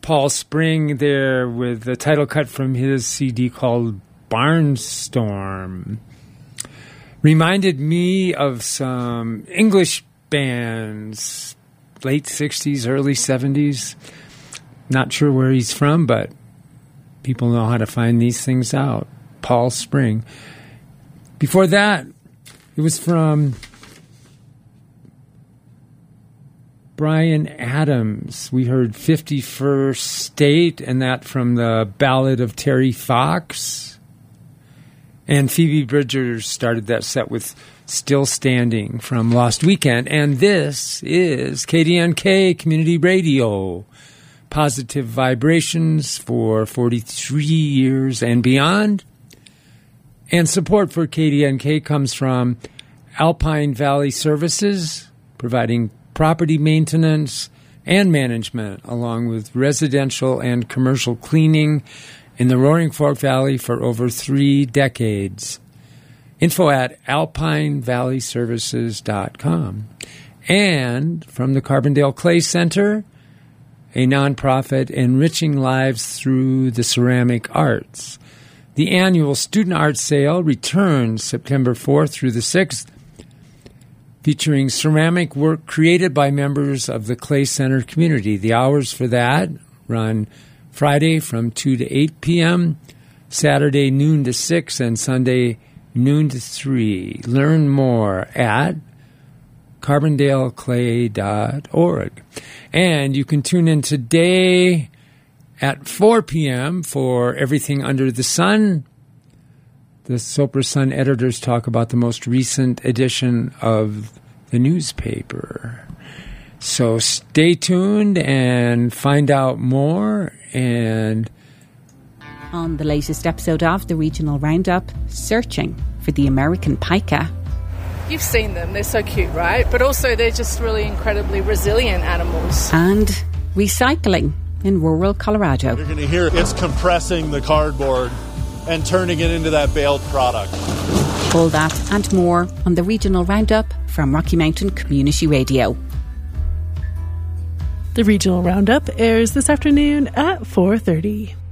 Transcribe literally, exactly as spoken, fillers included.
Paul Spring there with the title cut from his C D called Barnstorm. Reminded me of some English bands, late sixties, early seventies. Not sure where he's from, but people know how to find these things out. Paul Spring. Before that, it was from Bryan Adams. We heard fifty-first State, and that from the Ballad of Terry Fox. And Phoebe Bridgers started that set with Still Standing from Lost Weekend. And this is K D N K Community Radio. Positive vibrations for forty-three years and beyond. And support for K D N K comes from Alpine Valley Services, providing property maintenance and management, along with residential and commercial cleaning in the Roaring Fork Valley for over three decades. Info at alpine valley services dot com. And from the Carbondale Clay Center, a nonprofit enriching lives through the ceramic arts. The annual Student Art Sale returns September fourth through the sixth, featuring ceramic work created by members of the Clay Center community. The hours for that run Friday from two to eight p.m., Saturday noon to six, and Sunday noon to three. Learn more at carbondale clay dot org. And you can tune in today at four p.m. for Everything Under the Sun. The Sopra Sun editors talk about the most recent edition of the newspaper. So stay tuned and find out more. And on the latest episode of the Regional Roundup, searching for the American pika. You've seen them, they're so cute, right? But also they're just really incredibly resilient animals. And recycling in rural Colorado. You're going to hear it's compressing the cardboard and turning it into that baled product. All that and more on the Regional Roundup from Rocky Mountain Community Radio. The Regional Roundup airs this afternoon at four thirty.